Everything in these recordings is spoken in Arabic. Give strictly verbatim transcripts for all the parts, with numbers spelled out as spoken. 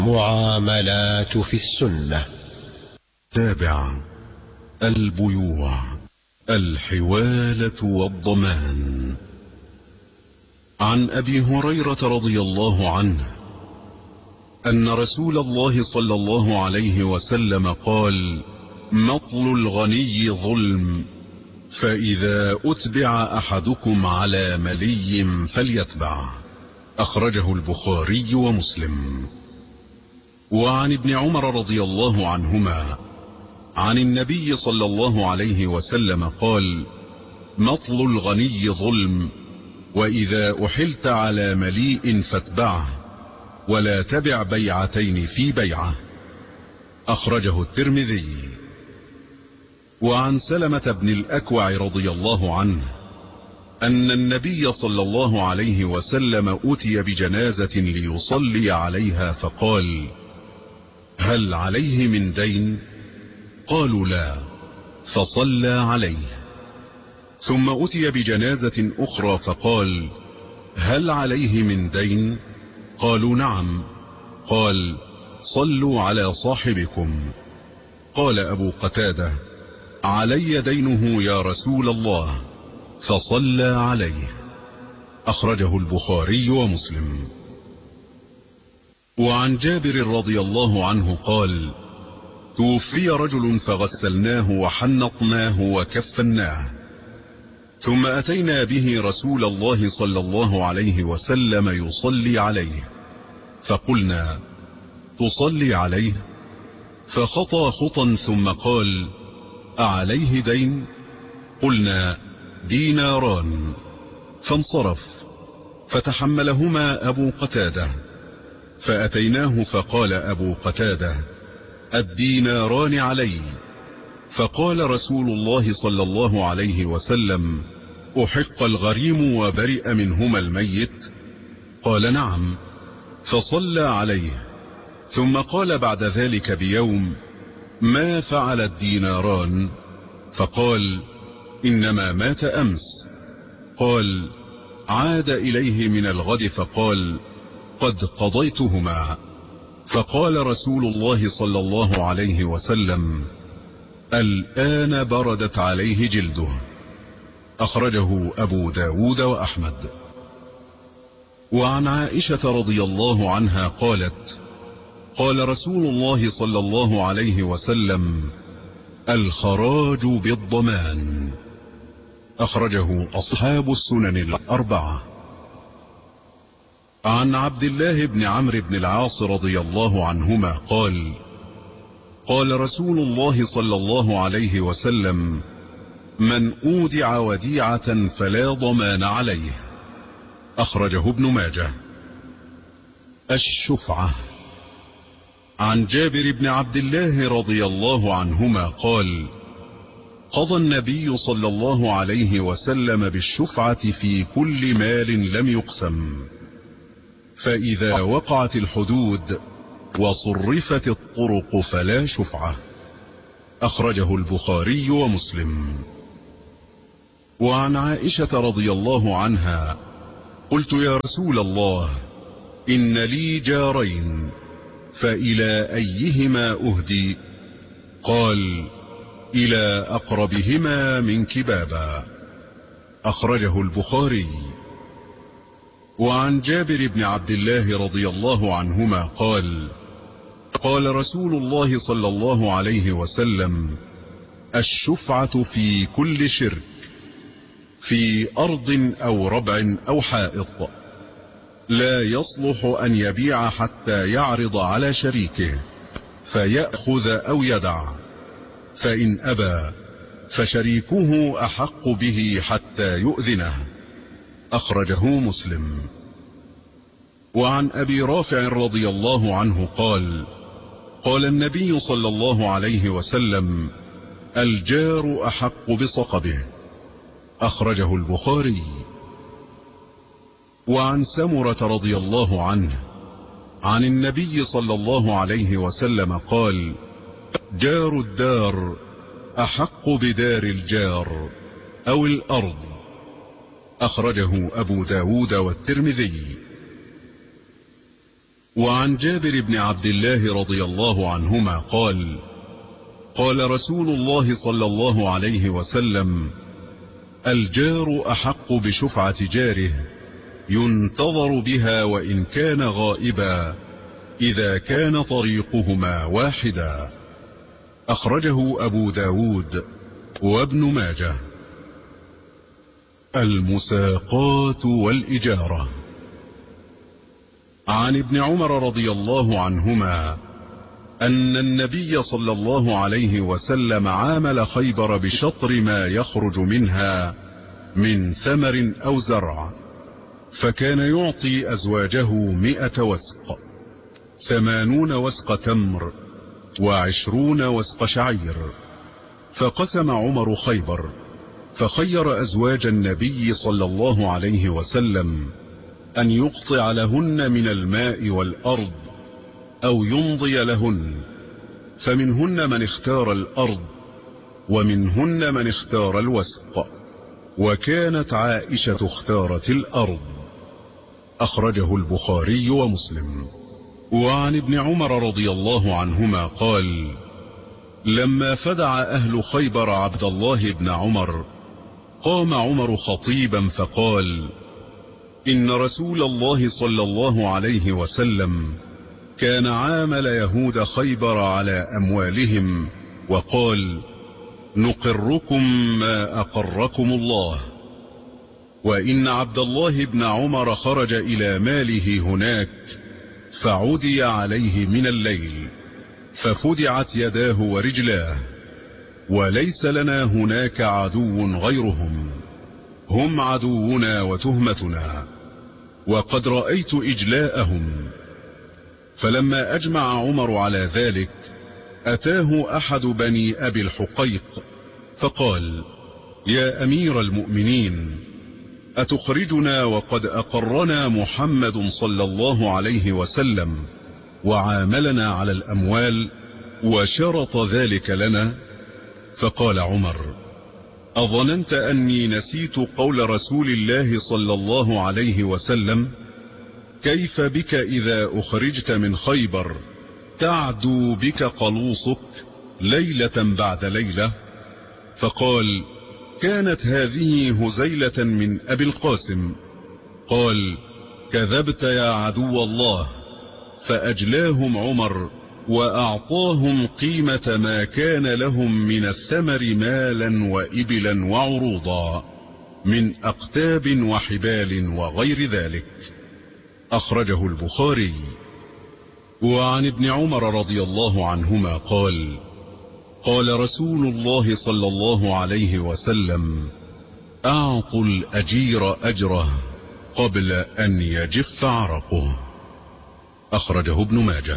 معاملات في السنة. تابع البيوع، الحوالة والضمان. عن أبي هريرة رضي الله عنه أن رسول الله صلى الله عليه وسلم قال: مطل الغني ظلم، فإذا أتبع أحدكم على ملي فليتبع. أخرجه البخاري ومسلم. وعن ابن عمر رضي الله عنهما عن النبي صلى الله عليه وسلم قال: مطل الغني ظلم، وإذا أحلت على مليء فاتبعه، ولا تبع بيعتين في بيعة. أخرجه الترمذي. وعن سلمة بن الأكوع رضي الله عنه أن النبي صلى الله عليه وسلم أتي بجنازة ليصلي عليها فقال: هل عليه من دين؟ قالوا لا، فصلى عليه. ثم أتي بجنازة أخرى فقال: هل عليه من دين؟ قالوا نعم. قال: صلوا على صاحبكم. قال أبو قتادة: علي دينه يا رسول الله، فصلى عليه. أخرجه البخاري ومسلم. وعن جابر رضي الله عنه قال: توفي رجل فغسلناه وحنطناه وكفناه، ثم أتينا به رسول الله صلى الله عليه وسلم يصلي عليه، فقلنا: تصلي عليه؟ فخطى خطا ثم قال: أعليه دين؟ قلنا: ديناران. فانصرف، فتحملهما أبو قتادة، فأتيناه فقال أبو قتادة: الديناران علي. فقال رسول الله صلى الله عليه وسلم: أحق الغريم وبرئ منهما الميت؟ قال نعم. فصلى عليه، ثم قال بعد ذلك بيوم: ما فعل الديناران؟ فقال: إنما مات أمس. قال: عاد إليه من الغد فقال: قد قضيتهما. فقال رسول الله صلى الله عليه وسلم: الآن بردت عليه جلده. أخرجه أبو داود وأحمد. وعن عائشة رضي الله عنها قالت: قال رسول الله صلى الله عليه وسلم: الخراج بالضمان. أخرجه أصحاب السنن الأربعة. عن عبد الله بن عمرو بن العاص رضي الله عنهما قال: قال رسول الله صلى الله عليه وسلم: من أودع وديعة فلا ضمان عليه. أخرجه ابن ماجه. الشفعة. عن جابر بن عبد الله رضي الله عنهما قال: قضى النبي صلى الله عليه وسلم بالشفعة في كل مال لم يقسم، فإذا وقعت الحدود وصرفت الطرق فلا شفعة. أخرجه البخاري ومسلم. وعن عائشة رضي الله عنها قلت: يا رسول الله، إن لي جارين، فإلى أيهما أهدي؟ قال: إلى أقربهما منك بابا. أخرجه البخاري. وعن جابر بن عبد الله رضي الله عنهما قال: قال رسول الله صلى الله عليه وسلم: الشفعة في كل شرك، في أرض أو ربع أو حائط، لا يصلح أن يبيع حتى يعرض على شريكه فيأخذ أو يدع، فإن أبى فشريكه أحق به حتى يؤذنه. أخرجه مسلم. وعن أبي رافع رضي الله عنه قال: قال النبي صلى الله عليه وسلم: الجار أحق بصقبه. أخرجه البخاري. وعن سمرة رضي الله عنه عن النبي صلى الله عليه وسلم قال: جار الدار أحق بدار الجار أو الأرض. أخرجه أبو داود والترمذي. وعن جابر بن عبد الله رضي الله عنهما قال: قال رسول الله صلى الله عليه وسلم: الجار أحق بشفعة جاره، ينتظر بها وإن كان غائبا، إذا كان طريقهما واحدا. أخرجه أبو داود وابن ماجه. المساقات والإجارة. عن ابن عمر رضي الله عنهما أن النبي صلى الله عليه وسلم عامل خيبر بشطر ما يخرج منها من ثمر أو زرع، فكان يعطي أزواجه مئة وسق، ثمانون وسق تمر، وعشرون وسق شعير. فقسم عمر خيبر، فخير أزواج النبي صلى الله عليه وسلم أن يقطع لهن من الماء والأرض أو يمضي لهن، فمنهن من اختار الأرض ومنهن من اختار الوسق، وكانت عائشة اختارت الأرض. أخرجه البخاري ومسلم. وعن ابن عمر رضي الله عنهما قال: لما فدع أهل خيبر عبد الله بن عمر، قام عمر خطيبا فقال: إن رسول الله صلى الله عليه وسلم كان عامل يهود خيبر على أموالهم، وقال: نقركم ما أقركم الله. وإن عبد الله بن عمر خرج إلى ماله هناك، فعدي عليه من الليل، ففدعت يداه ورجلاه، وليس لنا هناك عدو غيرهم، هم عدونا وتهمتنا، وقد رأيت إجلاءهم. فلما أجمع عمر على ذلك، أتاه أحد بني أبي الحقيق فقال: يا أمير المؤمنين، أتخرجنا وقد أقرنا محمد صلى الله عليه وسلم وعاملنا على الأموال وشرط ذلك لنا؟ فقال عمر: أظننت أني نسيت قول رسول الله صلى الله عليه وسلم: كيف بك إذا أخرجت من خيبر تعدو بك قلوصك ليلة بعد ليلة؟ فقال: كانت هذه هزيلة من أبي القاسم. قال: كذبت يا عدو الله. فأجلاهم عمر وأعطاهم قيمة ما كان لهم من الثمر مالا وإبلا وعروضا من أقتاب وحبال وغير ذلك. أخرجه البخاري. وعن ابن عمر رضي الله عنهما قال: قال رسول الله صلى الله عليه وسلم: أعطوا الأجير أجره قبل أن يجف عرقه. أخرجه ابن ماجه.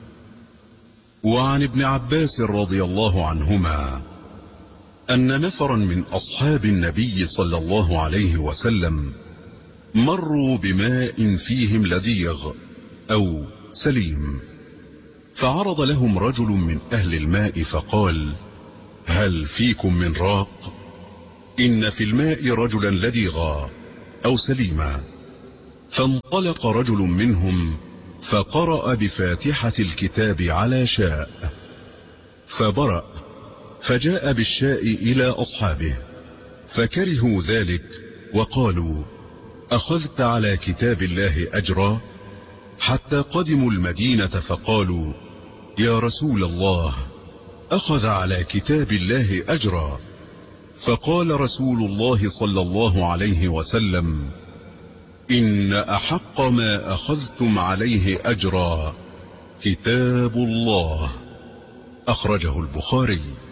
وعن ابن عباس رضي الله عنهما أن نفرا من أصحاب النبي صلى الله عليه وسلم مروا بماء فيهم لديغ أو سليم، فعرض لهم رجل من أهل الماء فقال: هل فيكم من راق؟ إن في الماء رجلا لديغا أو سليما. فانطلق رجل منهم فقرأ بفاتحة الكتاب على شاء، فبرأ، فجاء بالشاء إلى أصحابه، فكرهوا ذلك وقالوا: أخذت على كتاب الله أجرا؟ حتى قدموا المدينة فقالوا: يا رسول الله، أخذ على كتاب الله أجرا. فقال رسول الله صلى الله عليه وسلم: إن أحق ما أخذتم عليه أجرا كتاب الله. أخرجه البخاري.